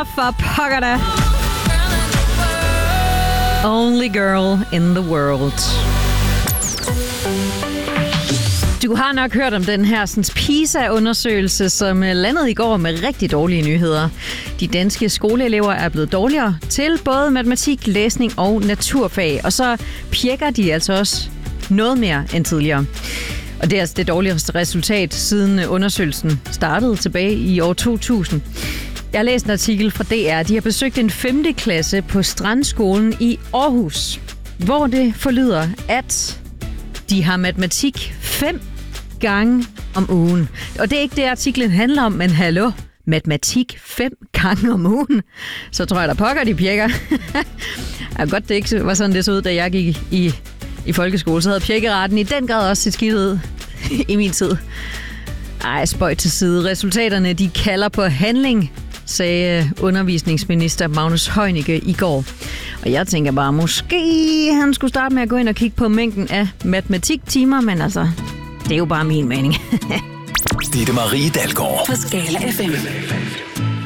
for pokker da. Only girl in the world. Du har nok hørt om den her PISA-undersøgelse, som landede i går med rigtig dårlige nyheder. De danske skoleelever er blevet dårligere til både matematik, læsning og naturfag. Og så pjekker de altså også noget mere end tidligere. Og det er altså det dårligste resultat, siden undersøgelsen startede tilbage i år 2000. Jeg har læst en artikel fra DR. De har besøgt en 5. klasse på Strandskolen i Aarhus, hvor det forlyder, at de har matematik 5 gange om ugen. Og det er ikke det, artiklen handler om, men hallo, matematik 5 gange om ugen. Så tror jeg, der pokker de pjekker. Ja, godt, det ikke var sådan, det så ud, da jeg gik i folkeskole. Så havde pjekkeraten i den grad også sit skidt ud i min tid. Ej, spøj til side. Resultaterne, de kalder på handling, sagde undervisningsminister Magnus Heunicke i går. Og jeg tænker bare, måske han skulle starte med at gå ind og kigge på mængden af matematiktimer, men altså, det er jo bare min mening. Ditte Marie Dalgaard på Skala FM.